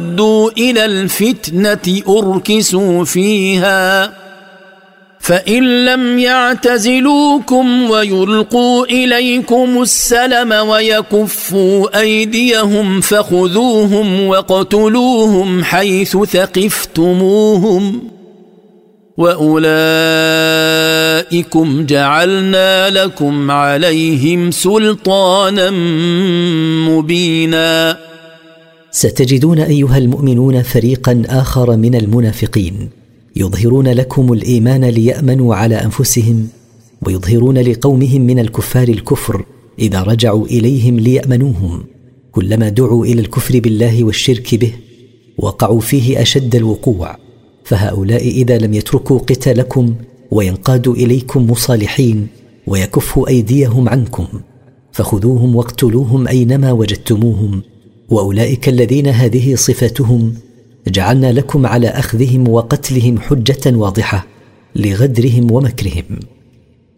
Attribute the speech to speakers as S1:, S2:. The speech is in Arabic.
S1: ردوا إلى الفتنة أركسوا فيها فإن لم يعتزلوكم ويلقوا إليكم السلم ويكفوا أيديهم فخذوهم واقتلوهم حيث ثقفتموهم وأولئكم جعلنا لكم عليهم سلطانا مبينا.
S2: ستجدون أيها المؤمنون فريقا آخر من المنافقين يظهرون لكم الإيمان ليأمنوا على أنفسهم، ويظهرون لقومهم من الكفار الكفر إذا رجعوا إليهم ليأمنوهم. كلما دعوا إلى الكفر بالله والشرك به وقعوا فيه أشد الوقوع، فهؤلاء إذا لم يتركوا قتالكم وينقادوا إليكم مصالحين ويكفوا أيديهم عنكم فخذوهم واقتلوهم أينما وجدتموهم، وأولئك الذين هذه صفاتهم جعلنا لكم على أخذهم وقتلهم حجة واضحة لغدرهم ومكرهم.